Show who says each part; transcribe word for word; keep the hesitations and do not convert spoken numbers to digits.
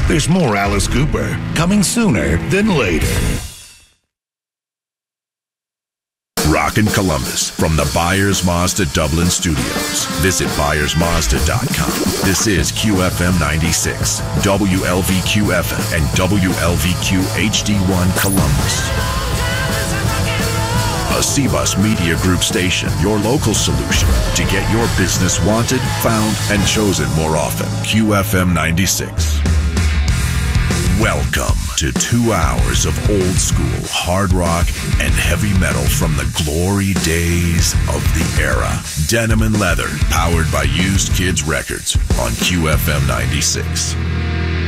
Speaker 1: There's more Alice Cooper coming sooner than later. Rockin' Columbus from the Byers Mazda Dublin studios. Visit Byers Mazda dot com. This is Q F M ninety-six, W L V Q F M, and W L V Q H D one Columbus. A C-Bus Media Group station, your local solution to get your business wanted, found, and chosen more often. Q F M ninety-six. Welcome to two hours of old school hard rock and heavy metal from the glory days of the era. Denim and Leather, powered by Used Kids Records on Q F M ninety-six.